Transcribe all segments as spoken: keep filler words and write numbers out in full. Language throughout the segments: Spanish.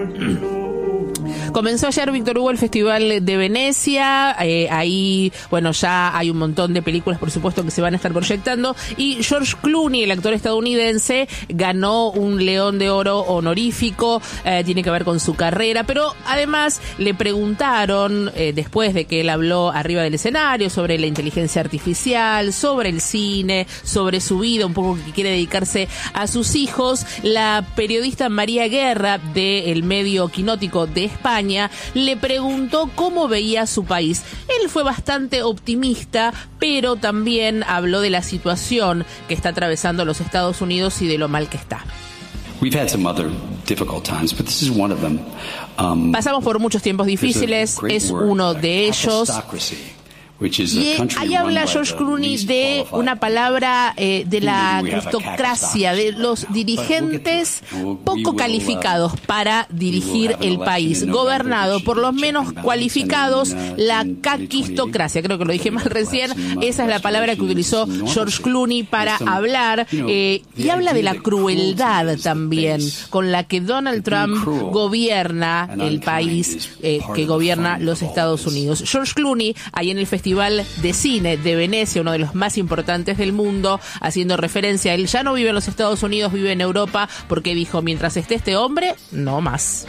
Comenzó ayer, Víctor Hugo, el Festival de Venecia. Eh, ahí, bueno, ya hay un montón de películas, por supuesto, que se van a estar proyectando. Y George Clooney, el actor estadounidense, ganó un León de Oro honorífico. Eh, tiene que ver con su carrera. Pero además le preguntaron, eh, después de que él habló arriba del escenario, sobre la inteligencia artificial, sobre el cine, sobre su vida, un poco que quiere dedicarse a sus hijos. La periodista María Guerra, del medio Quinótico de España, le preguntó cómo veía su país. Él fue bastante optimista, pero también habló de la situación que está atravesando los Estados Unidos y de lo mal que está. Pasamos por muchos tiempos difíciles, es uno de ellos. Y ahí habla George Clooney de una palabra eh, de la aristocracia, de los dirigentes poco calificados para dirigir el país, gobernado por los menos cualificados, la caquistocracia. Creo que lo dije mal recién, esa es la palabra que utilizó George Clooney para hablar, eh, y habla de la crueldad también con la que Donald Trump gobierna el país, eh, que gobierna los Estados Unidos. George Clooney, ahí en el Festival de Cine de Venecia, uno de los más importantes del mundo, haciendo referencia, él ya no vive en los Estados Unidos, vive en Europa, porque dijo, mientras esté este hombre, no más.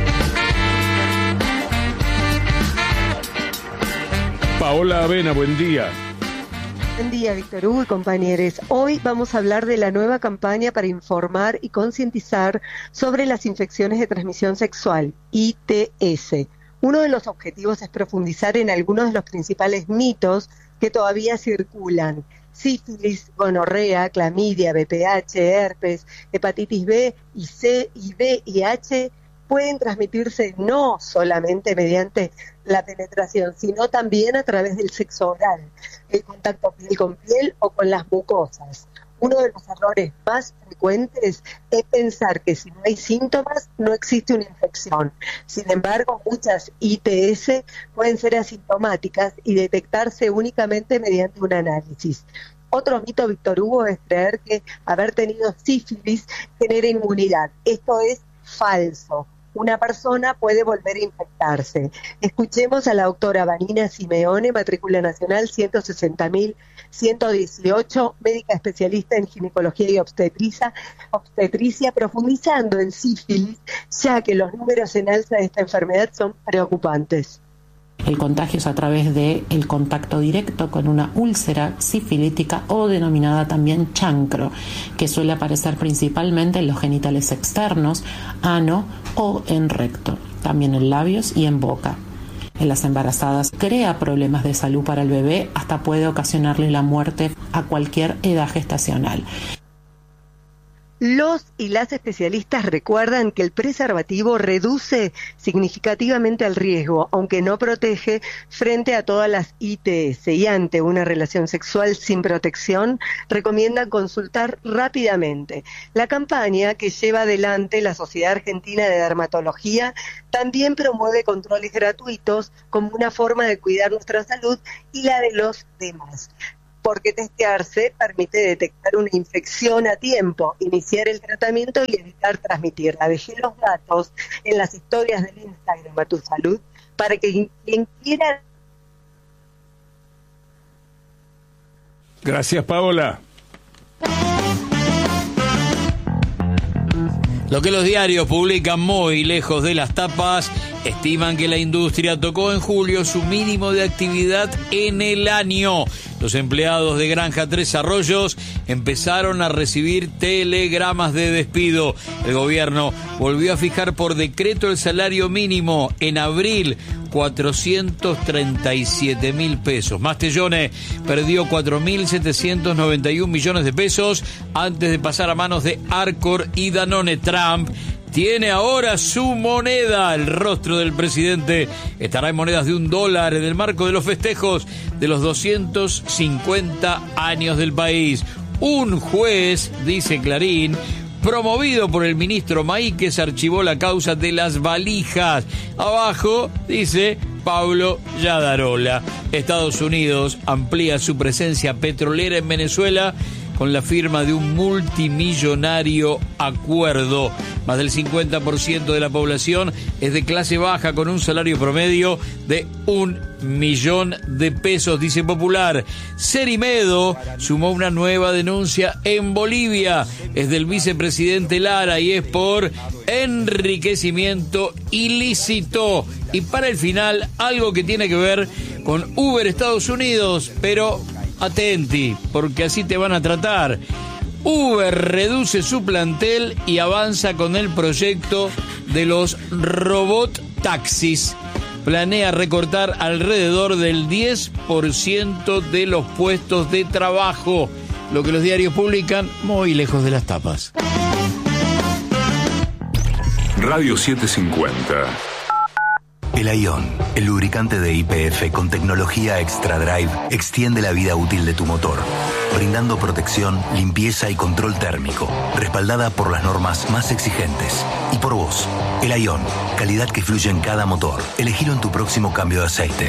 Paola Avena, buen día. Buen día, Víctor Hugo y compañeros. Hoy vamos a hablar de la nueva campaña para informar y concientizar sobre las infecciones de transmisión sexual, I T S. Uno de los objetivos es profundizar en algunos de los principales mitos que todavía circulan. Sífilis, gonorrea, clamidia, V P H, herpes, hepatitis B y C y V I H pueden transmitirse no solamente mediante la penetración, sino también a través del sexo oral, el contacto piel con piel o con las mucosas. Uno de los errores más frecuentes es pensar que si no hay síntomas, no existe una infección. Sin embargo, muchas I T S pueden ser asintomáticas y detectarse únicamente mediante un análisis. Otro mito, Víctor Hugo, es creer que haber tenido sífilis genera inmunidad. Esto es falso. Una persona puede volver a infectarse. Escuchemos a la doctora Vanina Simeone, matrícula nacional ciento sesenta mil ciento dieciocho, médica especialista en ginecología y obstetricia, obstetricia, profundizando en sífilis, ya que los números en alza de esta enfermedad son preocupantes. El contagio es a través del contacto directo con una úlcera sifilítica o denominada también chancro, que suele aparecer principalmente en los genitales externos, ano o en recto, también en labios y en boca. En las embarazadas crea problemas de salud para el bebé, hasta puede ocasionarle la muerte a cualquier edad gestacional. Los y las especialistas recuerdan que el preservativo reduce significativamente el riesgo, aunque no protege frente a todas las I T S, y ante una relación sexual sin protección, recomiendan consultar rápidamente. La campaña que lleva adelante la Sociedad Argentina de Dermatología también promueve controles gratuitos como una forma de cuidar nuestra salud y la de los demás, porque testearse permite detectar una infección a tiempo, iniciar el tratamiento y evitar transmitirla. Dejé los datos en las historias del Instagram a tu salud para que quien quiera... Gracias, Paola. Lo que los diarios publican muy lejos de las tapas, estiman que la industria tocó en julio su mínimo de actividad en el año. Los empleados de Granja Tres Arroyos empezaron a recibir telegramas de despido. El gobierno volvió a fijar por decreto el salario mínimo en abril, cuatrocientos treinta y siete mil pesos. Mastellone perdió cuatro mil setecientos noventa y un millones de pesos antes de pasar a manos de Arcor y Danone. Trump tiene ahora su moneda. El rostro del presidente estará en monedas de un dólar en el marco de los festejos de los doscientos cincuenta años del país. Un juez, dice Clarín, promovido por el ministro Maíquez, archivó la causa de las valijas. Abajo dice Pablo Yadarola. Estados Unidos amplía su presencia petrolera en Venezuela con la firma de un multimillonario acuerdo. Más del cincuenta por ciento de la población es de clase baja con un salario promedio de un millón de pesos, dice Popular. Cerimedo sumó una nueva denuncia en Bolivia. Es del vicepresidente Lara y es por enriquecimiento ilícito. Y para el final, algo que tiene que ver con Uber Estados Unidos, pero atenti, porque así te van a tratar. Uber reduce su plantel y avanza con el proyecto de los robot taxis. Planea recortar alrededor del diez por ciento de los puestos de trabajo, lo que los diarios publican muy lejos de las tapas. Radio setecientos cincuenta. El Ion, el lubricante de Y P F con tecnología Extra Drive, extiende la vida útil de tu motor, brindando protección, limpieza y control térmico, respaldada por las normas más exigentes. Y por vos, el Ion, calidad que fluye en cada motor. Elegilo en tu próximo cambio de aceite.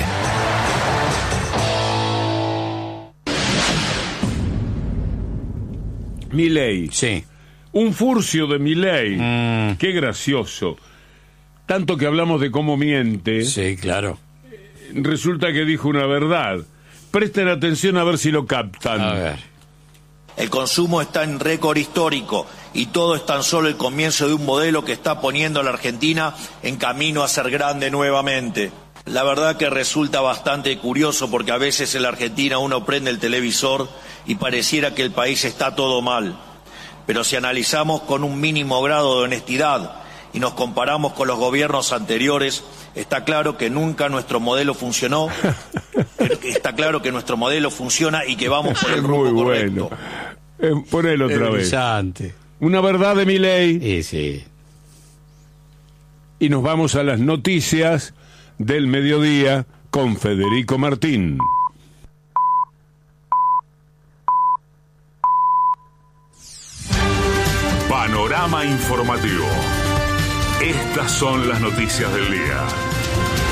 Milei. Sí. Un furcio de Milei. Mm. Qué gracioso. Tanto que hablamos de cómo miente. Sí, claro. Resulta que dijo una verdad. Presten atención a ver si lo captan. A ver. El consumo está en récord histórico y todo es tan solo el comienzo de un modelo que está poniendo a la Argentina en camino a ser grande nuevamente. La verdad que resulta bastante curioso porque a veces en la Argentina uno prende el televisor y pareciera que el país está todo mal. Pero si analizamos con un mínimo grado de honestidad y nos comparamos con los gobiernos anteriores, está claro que nunca nuestro modelo funcionó, está claro que nuestro modelo funciona y que vamos por el rumbo muy correcto. Bueno. Eh, ponelo otra vez. Brillante. Una verdad de Milei. Sí, sí. Y nos vamos a las noticias del mediodía con Federico Martín. Panorama informativo. Estas son las noticias del día.